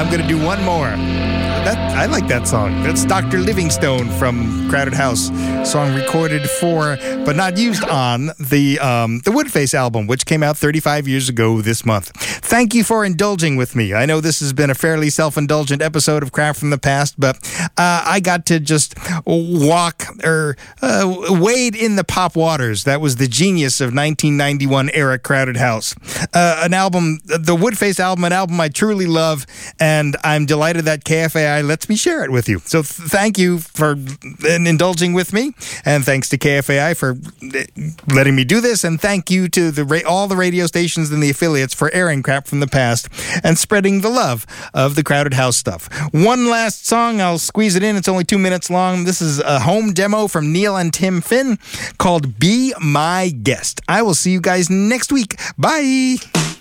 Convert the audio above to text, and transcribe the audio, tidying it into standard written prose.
I'm going to do one more. I like that song. That's Dr. Livingstone from Crowded House. Song recorded for, but not used on, the Woodface album, which came out 35 years ago this month. Thank you for indulging with me. I know this has been a fairly self-indulgent episode of Craft from the Past, but I got to just wade in the pop waters. That was the genius of 1991 era Crowded House. An album, the Woodface album, an album I truly love, and I'm delighted that KFAI lets me share it with you. So thank you for indulging with me, and thanks to KFAI for letting me do this, and thank you to all the radio stations and the affiliates for airing Crap from the Past and spreading the love of the Crowded House stuff. One last song, I'll squeeze it in. It's only 2 minutes long. This is a home demo from Neil and Tim Finn called Be My Guest. I will see you guys next week. Bye!